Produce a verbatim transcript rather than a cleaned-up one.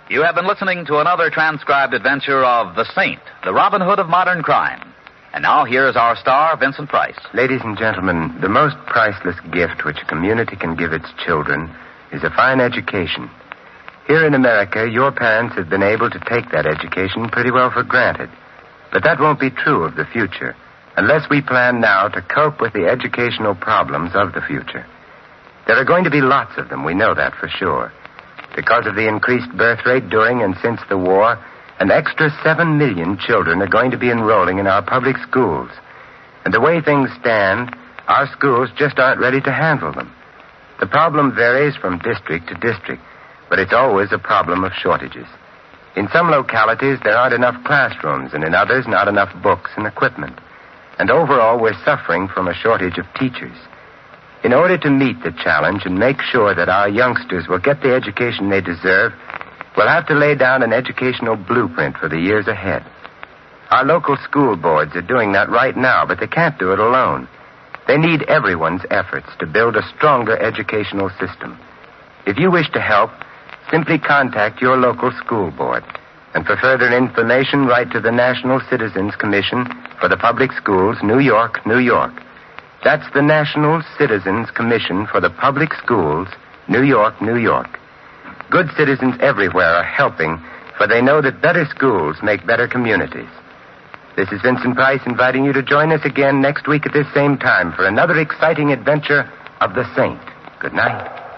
You have been listening to another transcribed adventure of The Saint, the Robin Hood of modern crime. And now here is our star, Vincent Price. Ladies and gentlemen, the most priceless gift which a community can give its children is a fine education. Here in America, your parents have been able to take that education pretty well for granted. But that won't be true of the future, unless we plan now to cope with the educational problems of the future. There are going to be lots of them, we know that for sure. Because of the increased birth rate during and since the war, an extra seven million children are going to be enrolling in our public schools. And the way things stand, our schools just aren't ready to handle them. The problem varies from district to district, but it's always a problem of shortages. In some localities, there aren't enough classrooms, and in others, not enough books and equipment. And overall, we're suffering from a shortage of teachers. In order to meet the challenge and make sure that our youngsters will get the education they deserve, we'll have to lay down an educational blueprint for the years ahead. Our local school boards are doing that right now, but they can't do it alone. They need everyone's efforts to build a stronger educational system. If you wish to help, simply contact your local school board. And for further information, write to the National Citizens Commission for the Public Schools, New York, New York. That's the National Citizens Commission for the Public Schools, New York, New York. Good citizens everywhere are helping, for they know that better schools make better communities. This is Vincent Price inviting you to join us again next week at this same time for another exciting adventure of the Saint. Good night.